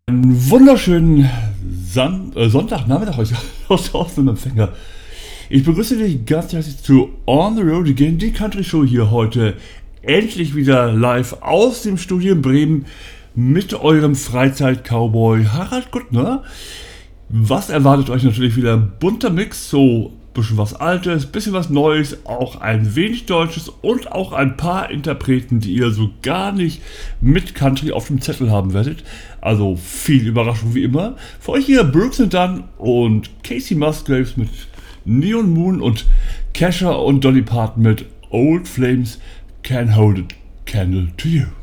Einen wunderschönen Sonntagnachmittag euch aus dem Empfänger. Ich begrüße dich ganz herzlich zu On the Road Again, die Country Show hier heute endlich wieder live aus dem Studio in Bremen mit eurem Freizeit-Cowboy Harald Guttner. Was erwartet euch natürlich wieder? Ein bunter Mix, so ein bisschen was Altes, bisschen was Neues, auch ein wenig Deutsches und auch ein paar Interpreten, die ihr so gar nicht mit Country auf dem Zettel haben werdet. Also viel Überraschung wie immer. Für euch hier Brooks and Dunn und Casey Musgraves mit Neon Moon und Kesha und Dolly Parton mit Old Flames Can Hold a Candle to You.